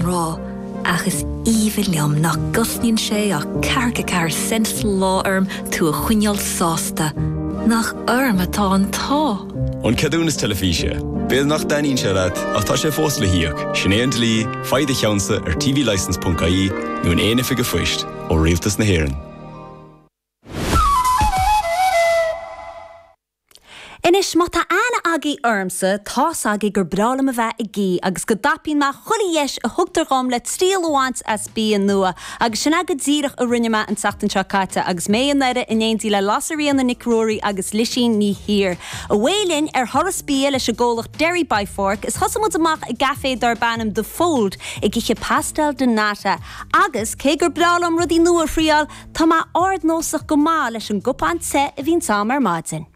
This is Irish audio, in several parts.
rá, achas íomh liom nach gusníonn sé ach carcha central lá orm tú a chuineal sásta, nach orm atá an tá. An cadúnas telefíse, béad nach daíonn sé leat ach tá sé fós le hiíoch, sinnéan lí, faide cheansa ar tvlicense.ie nó an éana fiige fuist ó rialtas na hÉireann. Inis má tá ana agaí ormsa tás agaí gur bralam a bheith i gí agus go dapín má chulaíis a thugtar gom le tríalháint as bí an nua agus sinna go ddíireach a rinneama an teachtain seáte agus mé an leire in éontí le lasaríon na nicróí agus lisín ní hir. A bhélinn ar thoras bí leis a ggólach Derry by Fork is thosamúd amach i gafé dar banam de Fold i gciche pastel de nata agus cé gur bralam rudí nua frial tá má ardnósach go má leis an gopán te a bhín tám ar máidin.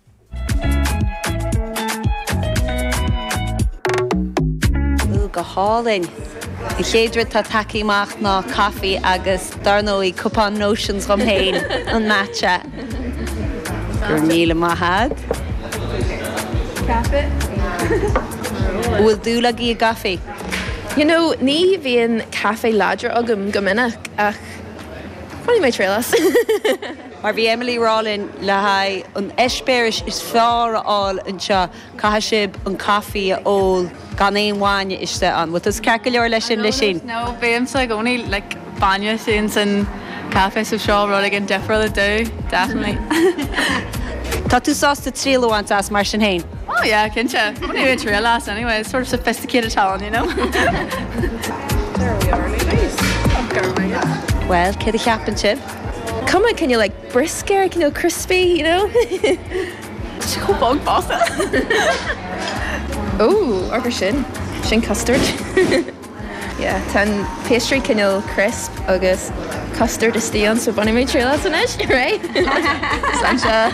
Go hálinn. I chéadre tá takeíach ná caí agus darnóí cupán notions gom héin an matcha. Gur míle maithad. Cafe? Bhfuil dúla í a gafií. You know, ní bhíon cafe ládra agam go minic ach funny mé trélas. Mar bhí Emily rálinn le haid an eispéiris is fearr áil anseo caithe sib an cafií a ól gan éonháine iste an. Bhfuil is cearca leor leis sin sin? No, bhíam sa gcónaí le baine sin san cafe sa seo rud an defriil a dó, definitely. Tá tú sásta tríalháint as mar sin hain? Oh yeah, cinse. Funny mé trélas anyway, it's sort of sophisticated talent, you know? There we are, ladies. Well, cé a cheapan sib? Come on, can you like brisket, can you crispy, you know? She go bog pasta. Oh, or sin custard. Yeah, tan pastry can you crisp agus custard is the so bunny made sure that's an ish, right? Sancha.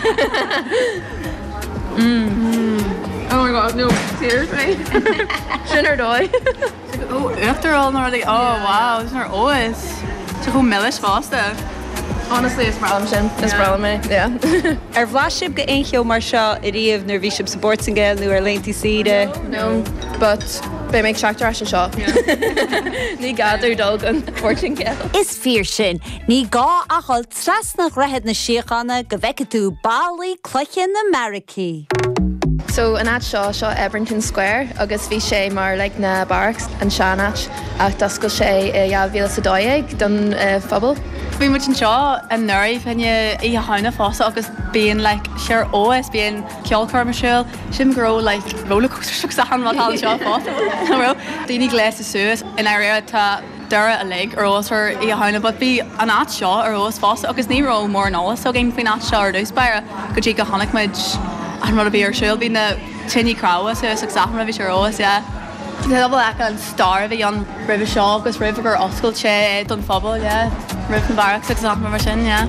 Oh my god, no, seriously? Shinner doy. Oh, after all, already. Oh wow, isn't there always? So go millish pasta. Honestly, it's problem. It's problem, yeah. Bhlaisib go éoncheo mar seo I riamh nar bhí sib sportsingel nó ar leinti siide. No, but they make tractor ash shop. Ní gather dog on sportsingel. Is fear sin, ní gá a hol tras nach rahead na siochanna go bheice tú bailí cluiche na Americaí. So an at shaw Ebrington Square agus bhí sé mar like na barracks an seanach ach dascail sé bhíal sa dóigh don phobal. Bhí muid an seo an nuirí fine I hána fása agus bíon like sear OS bíon ceolcar marisiúil sim gro like rollercoaster sa an bhil seo fása. Daoine gléas is suas in area tá dura a leg ar osar I hána, but bhí an at seo ar os fása agus ní ró mór an álas so gin faoin at seo ar dúspáire go dtí go tháinig muid an rud a bhí ar siúil bhí na tinní cráha so is exam a bhí ar os, yeah. Tá bhfuil an star bhí an ribh seo agus ribh gur oscail sé don phobal, yeah. Ribh na barracks exam mar sin, yeah.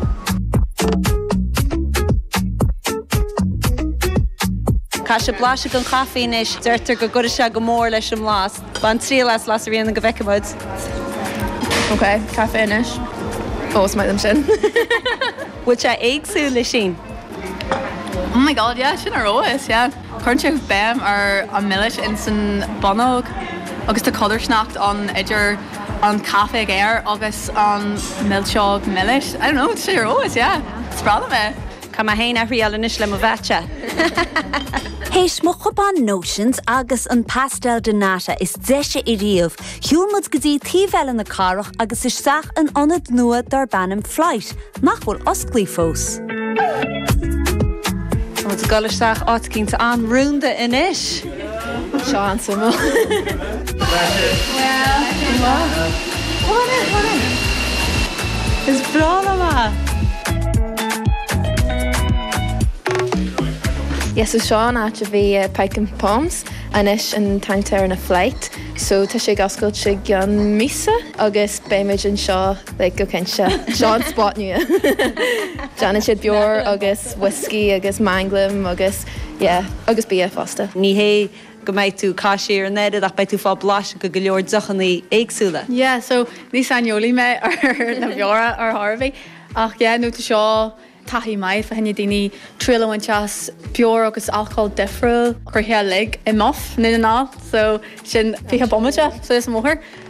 Cá se bláise an caíis deirtar go gura se go mór leis an lás. Ban trí las a réon go bhecamid. Okay, cafe inis. Os mai them sin. Bhfuil se éagsú le sin? Oh my god, yeah, sin ar óis, yeah. Chuirte bam ar an millish in san bonog agus tá codar snacht an idir an cafe géir agus an milseog millish. I don't know, it's sin ar óis, yeah. It's brala me. Ca ma héin a rialanis le mo bhete. Héis mo chubán notions agus an pastel de nata is deise I riamh. Hiúlmud go dtí tíbhile na carach agus is seach an onad nua dar banam flight. Nach bhfuil osclaí fós. Wat gallisteach ácínta an rúnda inis. Seo an sumo. Is brala ma. Yes, so Sean at bhí Pike and Palms anis an taintear in a flight. So tá sé gascail si gan mísa agus béimiid an seo le go cinse. Sean spot nua. Janet siad beor agus whisky agus manglim agus agus bí fásta. Ní hé go méid tú caiisiir an éad ach beid tú fá blas go go leor dechannaí éagsúla. Yeah, so ní sanolí me ar na bheora ar Harvey. Ach yeah, nó tá seo taí maid fa henne daoine trílehainteas beor agus alcohol difriúil chu hé lig I moth na ná, so sin fiche bommate, so is mór.